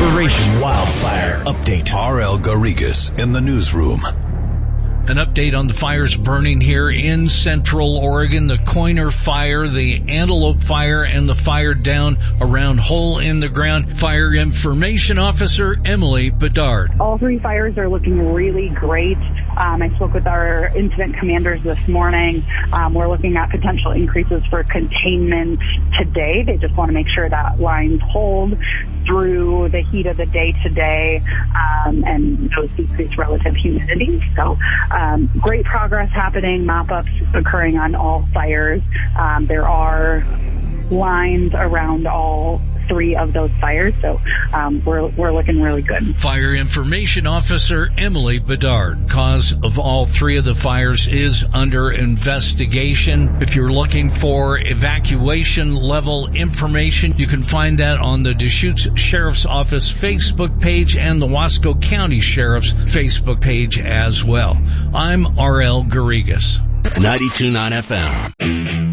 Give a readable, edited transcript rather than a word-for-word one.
Operation Wildfire Update. R.L. Garrigues in the newsroom. An update on the fires burning here in Central Oregon, the Coiner Fire, the Antelope Fire, and the fire down around Hole in the Ground. Fire Information Officer Emily Bedard. All three fires are looking really great. I spoke with our incident commanders this morning. We're looking at potential increases for containment today. They just want to make sure that lines hold through the heat of the day today, and those decreased relative humidity. So great progress happening, mop-ups occurring on all fires. There are lines around all three of those fires, so we're looking really good. Fire Information Officer Emily Bedard. Cause of all three of the fires is under investigation. If you're looking for evacuation level information, you can find that on the Deschutes Sheriff's Office Facebook page and the Wasco County Sheriff's Facebook page as well. I'm R.L. Garrigues. 92.9 FM.